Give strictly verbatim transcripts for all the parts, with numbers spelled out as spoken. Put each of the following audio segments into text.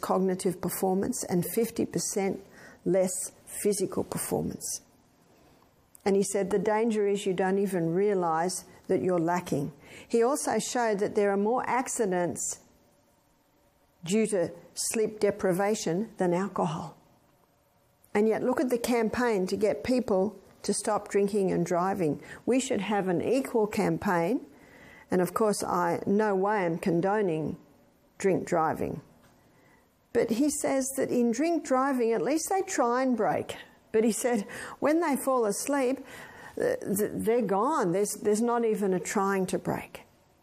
cognitive performance and fifty percent less physical performance. And he said the danger is you don't even realise that you're lacking. He also showed that there are more accidents due to sleep deprivation than alcohol. And yet look at the campaign to get people to stop drinking and driving. We should have an equal campaign. And of course, I no way am condoning drink driving. But he says that in drink driving, at least they try and brake. But he said when they fall asleep, they're gone. There's, there's not even a trying to brake.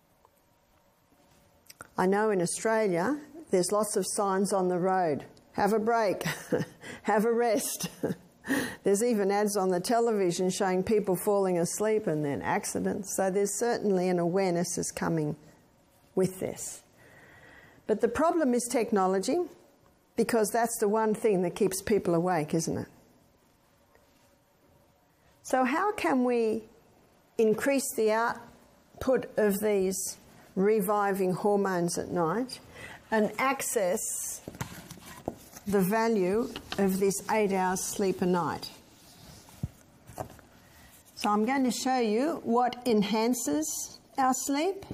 I know in Australia, there's lots of signs on the road. Have a break. Have a rest. There's even ads on the television showing people falling asleep and then accidents. So there's certainly an awareness is coming with this. But the problem is technology, because that's the one thing that keeps people awake, isn't it? So how can we increase the output of these reviving hormones at night and access the value of this eight hours sleep a night? So I'm going to show you what enhances our sleep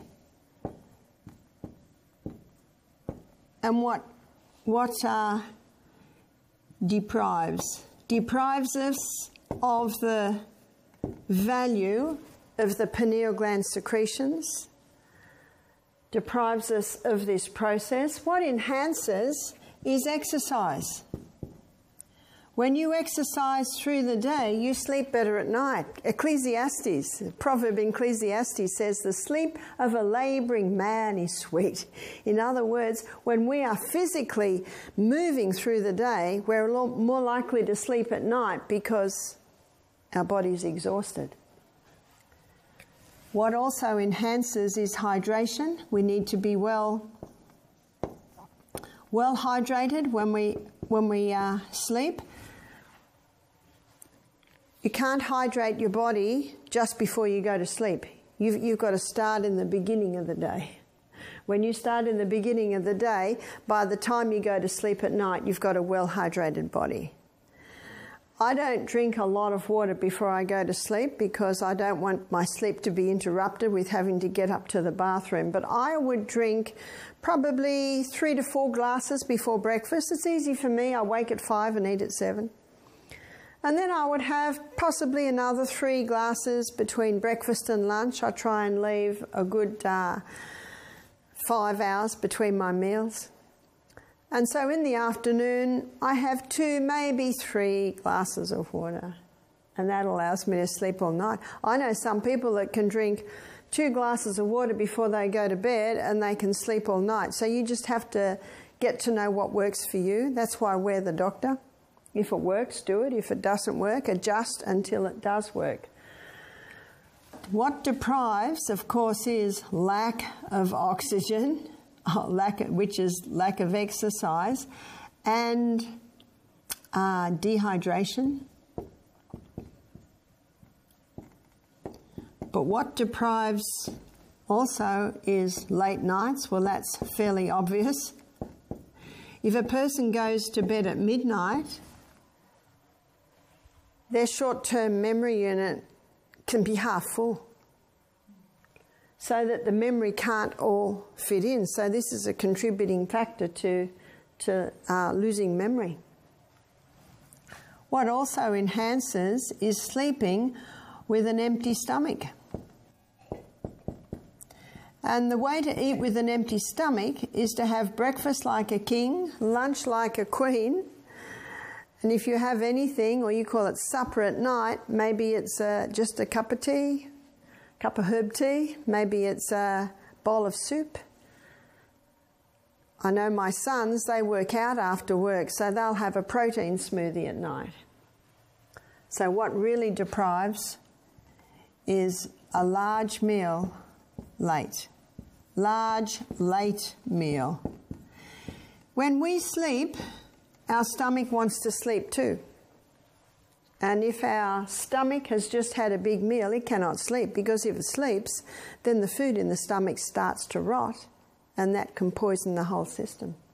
and what, what uh, deprives. Deprives us of the value of the pineal gland secretions, deprives us of this process. What enhances is exercise. When you exercise through the day, you sleep better at night. Ecclesiastes, the proverb in Ecclesiastes says, the sleep of a labouring man is sweet. In other words, when we are physically moving through the day, we're a lot more likely to sleep at night because our body's exhausted. What also enhances is hydration. We need to be well well hydrated when we when we uh, sleep. You can't hydrate your body just before you go to sleep. You've, you've got to start in the beginning of the day. When you start in the beginning of the day, by the time you go to sleep at night, you've got a well-hydrated body. I don't drink a lot of water before I go to sleep because I don't want my sleep to be interrupted with having to get up to the bathroom. But I would drink probably three to four glasses before breakfast. It's easy for me. I wake at five and eat at seven. And then I would have possibly another three glasses between breakfast and lunch. I try and leave a good uh, five hours between my meals. And so in the afternoon, I have two, maybe three glasses of water. And that allows me to sleep all night. I know some people that can drink two glasses of water before they go to bed and they can sleep all night. So you just have to get to know what works for you. That's why we're the doctor. If it works, do it. If it doesn't work, adjust until it does work. What deprives, of course, is lack of oxygen, lack of, which is lack of exercise, and uh, dehydration. But what deprives also is late nights. Well, that's fairly obvious. If a person goes to bed at midnight, their short-term memory unit can be half full, so that the memory can't all fit in. So this is a contributing factor to, to uh, losing memory. What also enhances is sleeping with an empty stomach. And the way to eat with an empty stomach is to have breakfast like a king, lunch like a queen, and if you have anything, or you call it supper at night, maybe it's uh, just a cup of tea, cup of herb tea, maybe it's a bowl of soup. I know my sons, they work out after work, so they'll have a protein smoothie at night. So what really deprives is a large meal late. Large, late meal. When we sleep, our stomach wants to sleep too. And if our stomach has just had a big meal, it cannot sleep, because if it sleeps, then the food in the stomach starts to rot, and that can poison the whole system.